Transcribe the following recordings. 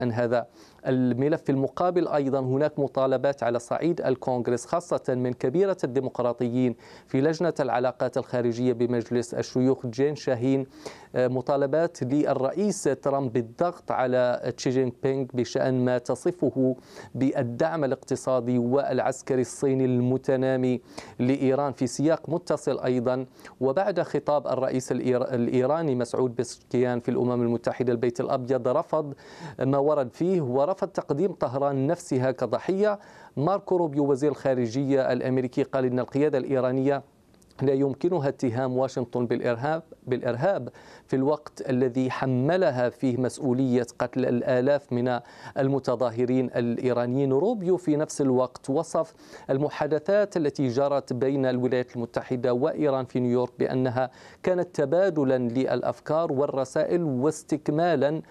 هذا الملف. في المقابل أيضا هناك مطالبات على صعيد الكونغرس خاصة من كبيرة الديمقراطيين في لجنة العلاقات الخارجية بمجلس الشيوخ جين شاهين، مطالبات للرئيس ترامب بالضغط على تشي جين بينغ بشأن ما تصفه بالدعم الاقتصادي والعسكري الصيني المتنامي لإيران في سياق متصل أيضا. وبعد خطاب الرئيس الإيراني مسعود بزشكيان في الأمم المتحدة البيت الأبيض رفض ما ورد فيه ورفض تقديم طهران نفسها كضحية. ماركو روبيو وزير الخارجية الأمريكي قال إن القيادة الإيرانية لا يمكنها اتهام واشنطن بالإرهاب في الوقت الذي حملها فيه مسؤولية قتل الآلاف من المتظاهرين الإيرانيين. روبيو في نفس الوقت وصف المحادثات التي جرت بين الولايات المتحدة وإيران في نيويورك بأنها كانت تبادلا للأفكار والرسائل واستكمالا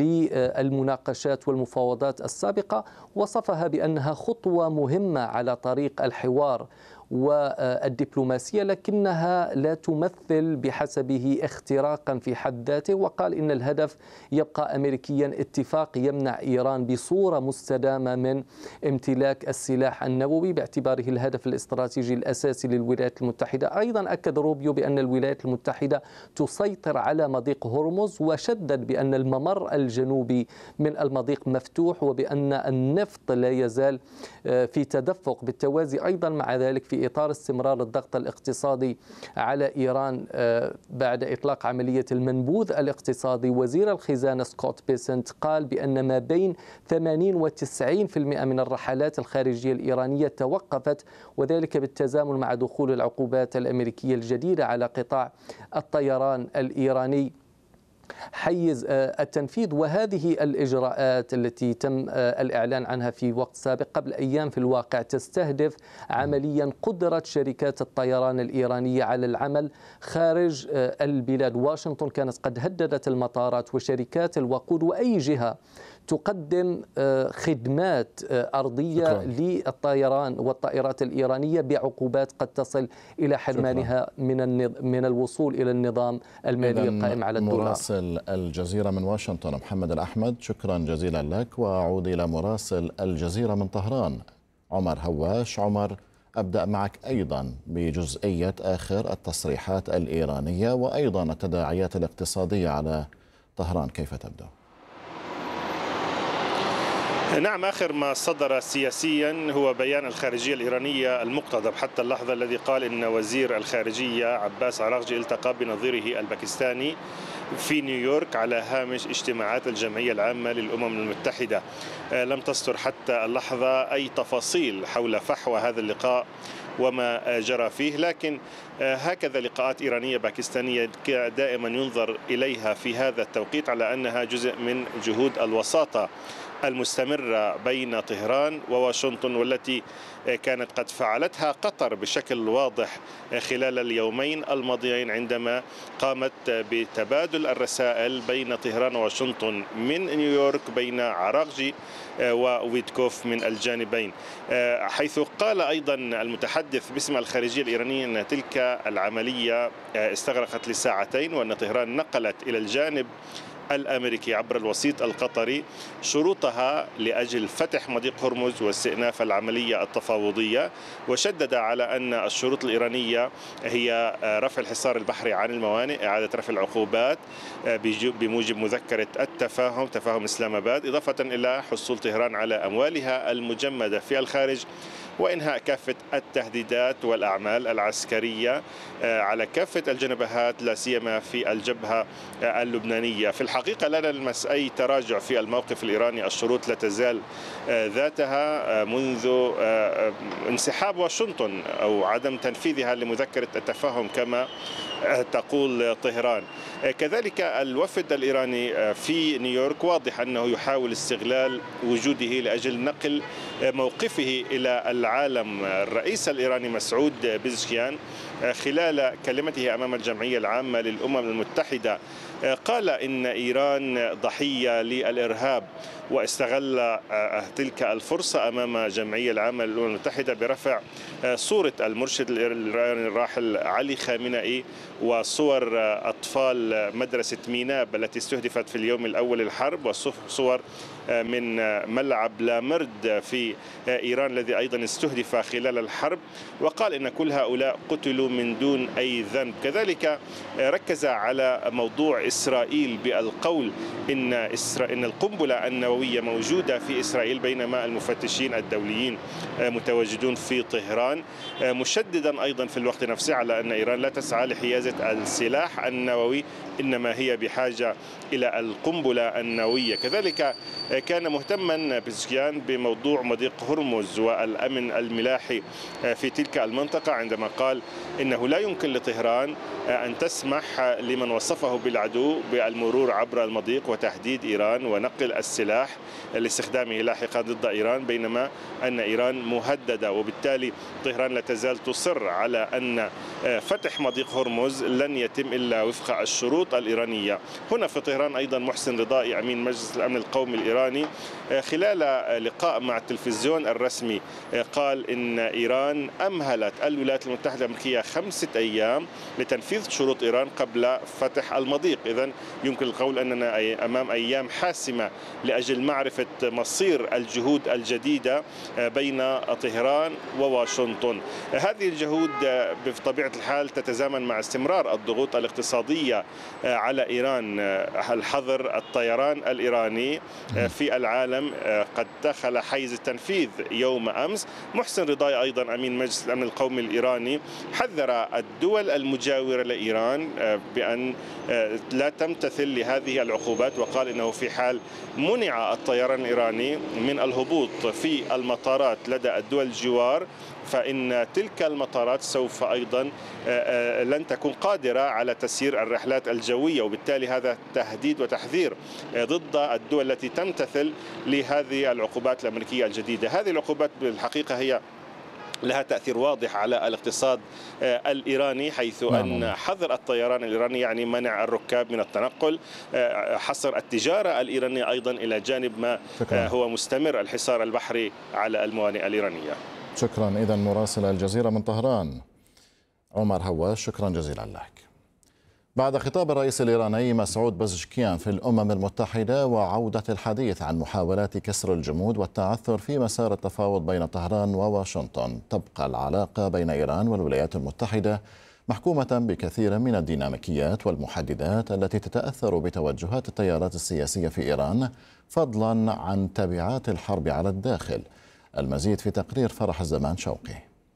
للمناقشات والمفاوضات السابقة. وصفها بأنها خطوة مهمة على طريق الحوار والدبلوماسية، لكنها لا تمثل بحسبه اختراقا في حد ذاته. وقال إن الهدف يبقى أمريكيا، اتفاق يمنع إيران بصورة مستدامة من امتلاك السلاح النووي باعتباره الهدف الاستراتيجي الأساسي للولايات المتحدة. أيضا أكد روبيو بأن الولايات المتحدة تسيطر على مضيق هرمز، وشدد بأن الممر الجنوبي من المضيق مفتوح وبأن النفط لا يزال في تدفق. بالتوازي أيضا مع ذلك في إطار استمرار الضغط الاقتصادي على إيران بعد إطلاق عملية المنبوذ الاقتصادي، وزير الخزانة سكوت بيسنت قال بأن ما بين 80 و 90% من الرحلات الخارجية الإيرانية توقفت، وذلك بالتزامن مع دخول العقوبات الأمريكية الجديدة على قطاع الطيران الإيراني حيز التنفيذ. وهذه الإجراءات التي تم الإعلان عنها في وقت سابق قبل أيام في الواقع تستهدف عمليا قدرة شركات الطيران الإيرانية على العمل خارج البلاد. واشنطن كانت قد هددت المطارات وشركات الوقود وأي جهة تقدم خدمات أرضية للطيران والطائرات الإيرانية بعقوبات قد تصل إلى حرمانها من الوصول إلى النظام المالي القائم على الدولار. مراسل الجزيرة من واشنطن محمد الأحمد، شكرا جزيلا لك. وأعود إلى مراسل الجزيرة من طهران عمر هواش. عمر، أبدأ معك أيضا بجزئية آخر التصريحات الإيرانية وأيضا التداعيات الاقتصادية على طهران، كيف تبدأ؟ نعم، آخر ما صدر سياسيا هو بيان الخارجية الإيرانية المقتضب حتى اللحظة، الذي قال إن وزير الخارجية عباس عراقجي التقى بنظيره الباكستاني في نيويورك على هامش اجتماعات الجمعية العامة للأمم المتحدة. لم تصدر حتى اللحظة أي تفاصيل حول فحوى هذا اللقاء وما جرى فيه، لكن هكذا لقاءات إيرانية باكستانية دائما ينظر إليها في هذا التوقيت على أنها جزء من جهود الوساطة المستمرة بين طهران وواشنطن، والتي كانت قد فعلتها قطر بشكل واضح خلال اليومين الماضيين عندما قامت بتبادل الرسائل بين طهران وواشنطن من نيويورك بين عراقجي وويتكوف من الجانبين، حيث قال أيضا المتحدث باسم الخارجية الإيرانية أن تلك العملية استغرقت لساعتين، وأن طهران نقلت إلى الجانب الأمريكي عبر الوسيط القطري شروطها لأجل فتح مضيق هرمز واستئناف العملية التفاوضية، وشدد على أن الشروط الإيرانية هي رفع الحصار البحري عن الموانئ، إعادة رفع العقوبات بموجب مذكرة التفاهم، تفاهم إسلام آباد، إضافة إلى حصول طهران على أموالها المجمدة في الخارج، وإنهاء كافة التهديدات والأعمال العسكرية على كافة الجنبهات لا سيما في الجبهة اللبنانية. في الحقيقة لا نلمس أي تراجع في الموقف الإيراني، الشروط لا تزال ذاتها منذ انسحاب واشنطن أو عدم تنفيذها لمذكرة التفاهم كما تقول طهران. كذلك الوفد الإيراني في نيويورك واضح أنه يحاول استغلال وجوده لأجل نقل موقفه إلى العالم. الرئيس الإيراني مسعود بزشكيان خلال كلمته أمام الجمعية العامة للأمم المتحدة قال إن إيران ضحية للإرهاب، واستغل تلك الفرصة أمام الجمعية العامة للأمم المتحدة برفع صورة المرشد الإيراني الراحل علي خامنئي وصور أطفال مدرسة ميناب التي استهدفت في اليوم الأول للحرب، وصور من ملعب لامرد في إيران الذي أيضا استهدف خلال الحرب، وقال إن كل هؤلاء قتلوا من دون أي ذنب. كذلك ركز على موضوع إسرائيل بالقول إن القنبلة النووية موجودة في إسرائيل بينما المفتشين الدوليين متواجدون في طهران، مشددا أيضا في الوقت نفسه على أن إيران لا تسعى لحيازة السلاح النووي، إنما هي بحاجة إلى القنبلة النووية. كذلك كان مهتما بزشكيان بموضوع مضيق هرمز والأمن الملاحي في تلك المنطقة، عندما قال إنه لا يمكن لطهران أن تسمح لمن وصفه بالعدو بالمرور عبر المضيق وتهديد إيران ونقل السلاح لاستخدامه لاحقا ضد إيران، بينما أن إيران مهددة، وبالتالي طهران لا تزال تصر على أن فتح مضيق هرمز لن يتم إلا وفق الشروط الإيرانية. هنا في طهران أيضا محسن رضائي أمين مجلس الأمن القومي الإيراني خلال لقاء مع التلفزيون الرسمي قال إن إيران أمهلت الولايات المتحدة الأمريكية 5 أيام لتنفيذ شروط إيران قبل فتح المضيق. إذن يمكن القول أننا أمام أيام حاسمة لأجل معرفة مصير الجهود الجديدة بين طهران وواشنطن. هذه الجهود بطبيعة الحال تتزامن مع استمرار الضغوط الاقتصادية على إيران. الحظر الطيران الإيراني في العالم قد دخل حيز التنفيذ يوم أمس. محسن رضائي أيضا أمين مجلس الأمن القومي الإيراني حذر الدول المجاورة لإيران بأن لا تمتثل لهذه العقوبات، وقال إنه في حال منع الطيران الإيراني من الهبوط في المطارات لدى الدول الجوار فإن تلك المطارات سوف أيضا لن تكون قادرة على تسيير الرحلات الجوية، وبالتالي هذا تهديد وتحذير ضد الدول التي تمتثل لهذه العقوبات الأمريكية الجديدة. هذه العقوبات بالحقيقة هي لها تأثير واضح على الاقتصاد الإيراني، حيث أن حظر الطيران الإيراني يعني منع الركاب من التنقل، حصر التجارة الإيرانية أيضا، إلى جانب ما هو مستمر الحصار البحري على الموانئ الإيرانية. شكرا. إذا مراسل الجزيرة من طهران عمر هواش، شكرا جزيلا لك. بعد خطاب الرئيس الإيراني مسعود بزشكيان في الأمم المتحدة وعودة الحديث عن محاولات كسر الجمود والتعثر في مسار التفاوض بين طهران وواشنطن، تبقى العلاقة بين إيران والولايات المتحدة محكومة بكثير من الديناميكيات والمحددات التي تتأثر بتوجهات التيارات السياسية في إيران، فضلا عن تبعات الحرب على الداخل. المزيد في تقرير فرح الزمان شوقي.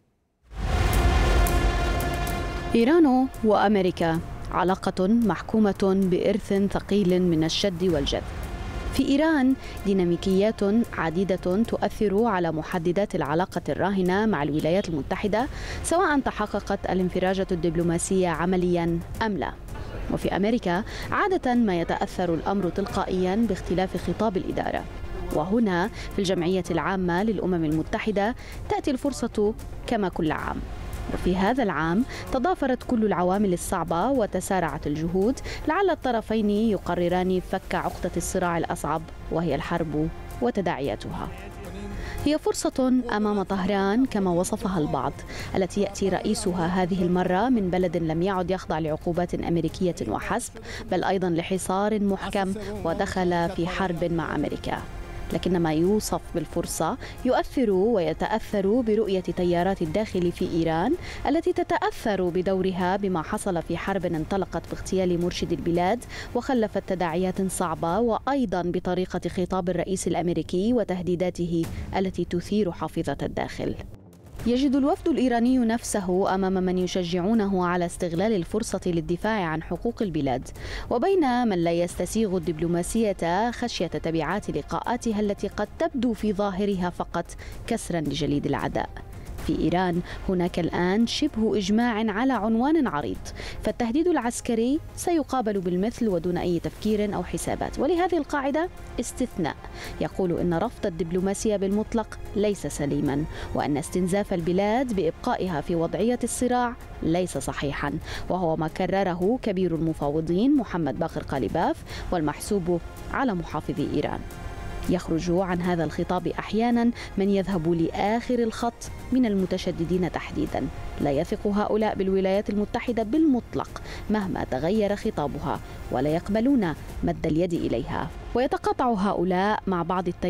إيران وأمريكا علاقة محكومة بإرث ثقيل من الشد والجذب. في إيران ديناميكيات عديدة تؤثر على محددات العلاقة الراهنة مع الولايات المتحدة، سواء تحققت الانفراجة الدبلوماسية عمليا أم لا. وفي أمريكا عادة ما يتأثر الأمر تلقائيا باختلاف خطاب الإدارة. وهنا في الجمعية العامة للأمم المتحدة تأتي الفرصة كما كل عام. وفي هذا العام تضافرت كل العوامل الصعبة وتسارعت الجهود لعل الطرفين يقرران فك عقدة الصراع الأصعب، وهي الحرب وتداعياتها. هي فرصة أمام طهران كما وصفها البعض، التي يأتي رئيسها هذه المرة من بلد لم يعد يخضع لعقوبات أمريكية وحسب، بل أيضا لحصار محكم ودخل في حرب مع أمريكا. لكن ما يوصف بالفرصة يؤثر ويتأثر برؤية تيارات الداخل في إيران، التي تتأثر بدورها بما حصل في حرب انطلقت باغتيال مرشد البلاد وخلفت تداعيات صعبة، وأيضا بطريقة خطاب الرئيس الأمريكي وتهديداته التي تثير حافظة الداخل. يجد الوفد الإيراني نفسه أمام من يشجعونه على استغلال الفرصة للدفاع عن حقوق البلاد، وبين من لا يستسيغ الدبلوماسية خشية تبعات لقاءاتها التي قد تبدو في ظاهرها فقط كسرا لجليد العداء. في إيران هناك الآن شبه إجماع على عنوان عريض، فالتهديد العسكري سيقابل بالمثل ودون أي تفكير أو حسابات. ولهذه القاعدة استثناء يقول إن رفض الدبلوماسية بالمطلق ليس سليما، وأن استنزاف البلاد بإبقائها في وضعية الصراع ليس صحيحا، وهو ما كرره كبير المفاوضين محمد باقر قالباف والمحسوب على محافظي إيران. يخرج عن هذا الخطاب أحيانا من يذهب لآخر الخط من المتشددين تحديدا. لا يثق هؤلاء بالولايات المتحدة بالمطلق مهما تغير خطابها، ولا يقبلون مد اليد إليها. ويتقاطع هؤلاء مع بعض التيارات